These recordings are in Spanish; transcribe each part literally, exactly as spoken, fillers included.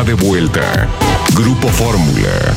está de vuelta. Grupo Fórmula.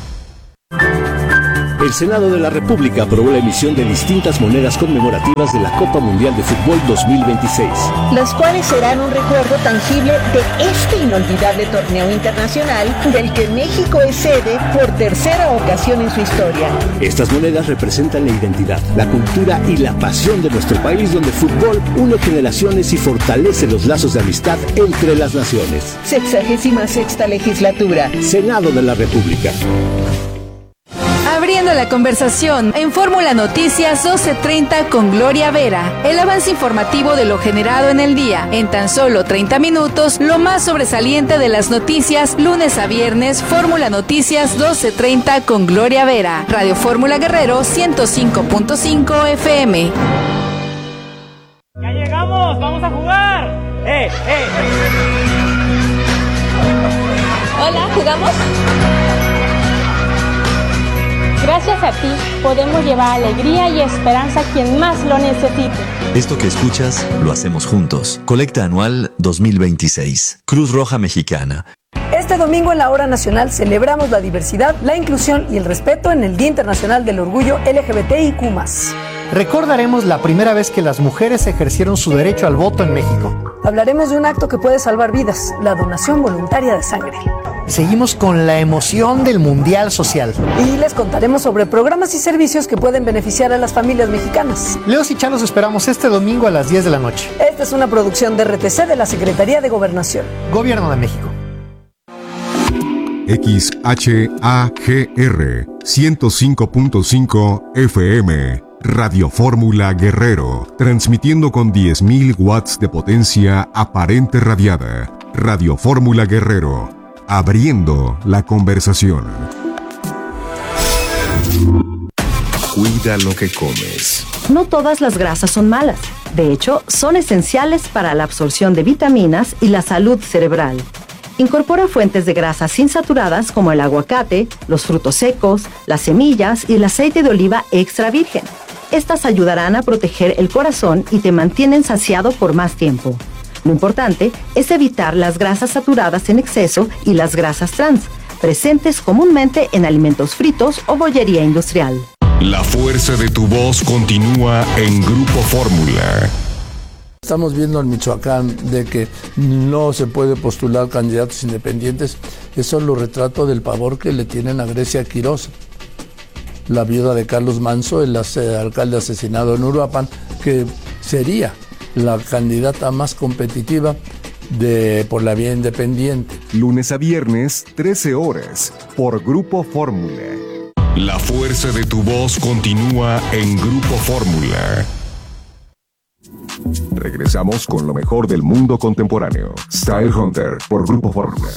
El Senado de la República aprobó la emisión de distintas monedas conmemorativas de la Copa Mundial de Fútbol dos mil veintiséis. Las cuales serán un recuerdo tangible de este inolvidable torneo internacional del que México es sede por tercera ocasión en su historia. Estas monedas representan la identidad, la cultura y la pasión de nuestro país, donde el fútbol une generaciones y fortalece los lazos de amistad entre las naciones. Sexagésima sexta legislatura. Senado de la República. Abriendo la conversación en Fórmula Noticias doce treinta con Gloria Vera. El avance informativo de lo generado en el día. En tan solo treinta minutos, lo más sobresaliente de las noticias, lunes a viernes, Fórmula Noticias doce treinta con Gloria Vera. Radio Fórmula Guerrero ciento cinco punto cinco F M. ¡Ya llegamos! ¡Vamos a jugar! ¡Eh, eh! Hola, ¿jugamos? Gracias a ti podemos llevar alegría y esperanza a quien más lo necesite. Esto que escuchas lo hacemos juntos. Colecta anual dos mil veintiséis. Cruz Roja Mexicana. Este domingo en la Hora Nacional celebramos la diversidad, la inclusión y el respeto en el Día Internacional del Orgullo L G B T I Q más. Recordaremos la primera vez que las mujeres ejercieron su derecho al voto en México. Hablaremos de un acto que puede salvar vidas, la donación voluntaria de sangre. Seguimos con la emoción del Mundial Social. Y les contaremos sobre programas y servicios que pueden beneficiar a las familias mexicanas. Leos y Chá los esperamos este domingo a las diez de la noche. Esta es una producción de R T C de la Secretaría de Gobernación. Gobierno de México. X H A G R ciento cinco punto cinco F M. Radio Fórmula Guerrero, transmitiendo con diez mil watts de potencia aparente radiada. Radio Fórmula Guerrero, abriendo la conversación. Cuida lo que comes. No todas las grasas son malas. De hecho, son esenciales para la absorción de vitaminas y la salud cerebral. Incorpora fuentes de grasas insaturadas como el aguacate, los frutos secos, las semillas y el aceite de oliva extra virgen. Estas ayudarán a proteger el corazón y te mantienen saciado por más tiempo. Lo importante es evitar las grasas saturadas en exceso y las grasas trans, presentes comúnmente en alimentos fritos o bollería industrial. La fuerza de tu voz continúa en Grupo Fórmula. Estamos viendo en Michoacán de que no se puede postular candidatos independientes. Eso lo retrato del pavor que le tienen a Grecia Quirós, la viuda de Carlos Manso, el alcalde asesinado en Uruapan, que sería la candidata más competitiva de, por la vía independiente. Lunes a viernes, trece horas, por Grupo Fórmula. La fuerza de tu voz continúa en Grupo Fórmula. Regresamos con lo mejor del mundo contemporáneo. Style Hunter, por Grupo Fórmula.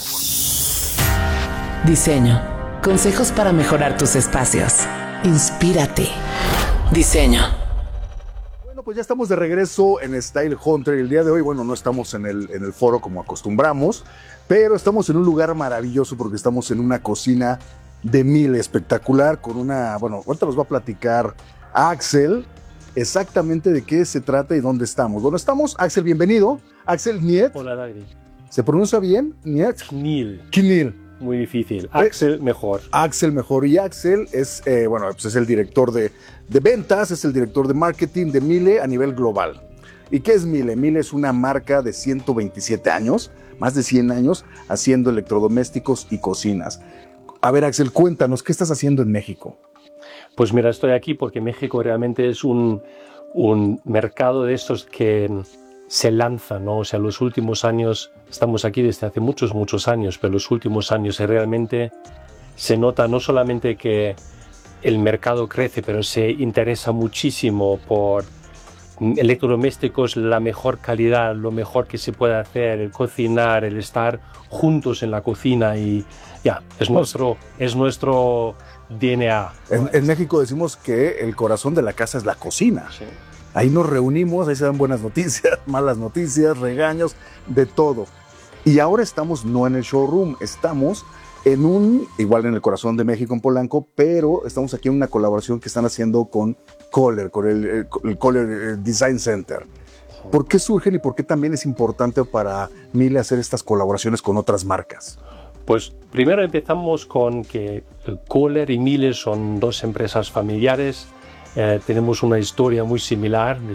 Diseño. Consejos para mejorar tus espacios. Inspírate. Diseño. Bueno, pues ya estamos de regreso en Style Hunter. El día de hoy, bueno, no estamos en el, en el foro como acostumbramos, pero estamos en un lugar maravilloso porque estamos en una cocina de Miele espectacular con una, bueno, ahorita nos va a platicar Axel exactamente de qué se trata y dónde estamos. ¿Dónde estamos? Axel, bienvenido. Axel Niet. Hola, Dagri. ¿Se pronuncia bien? Niet. Knil. Knil. Muy difícil. Axel eh, mejor. Axel mejor. Y Axel es, eh, bueno, pues es el director de, de ventas, es el director de marketing de Miele a nivel global. ¿Y qué es Miele? Miele es una marca de ciento veintisiete años, más de cien años, haciendo electrodomésticos y cocinas. A ver, Axel, cuéntanos, ¿qué estás haciendo en México? Pues mira, estoy aquí porque México realmente es un, un mercado de estos que se lanza, ¿no? O sea, los últimos años, estamos aquí desde hace muchos, muchos años, pero los últimos años realmente se nota no solamente que el mercado crece, pero se interesa muchísimo por electrodomésticos, la mejor calidad, lo mejor que se puede hacer, el cocinar, el estar juntos en la cocina y ya, es nuestro, es nuestro D N A. En, en México decimos que el corazón de la casa es la cocina. Sí. Ahí nos reunimos, ahí se dan buenas noticias, malas noticias, regaños, de todo. Y ahora estamos no en el showroom, estamos en un, igual en el corazón de México, en Polanco, pero estamos aquí en una colaboración que están haciendo con Kohler, con el, el, el Kohler Design Center. ¿Por qué surgen y por qué también es importante para Miele hacer estas colaboraciones con otras marcas? Pues primero empezamos con que Kohler y Miele son dos empresas familiares. Eh, tenemos una historia muy similar.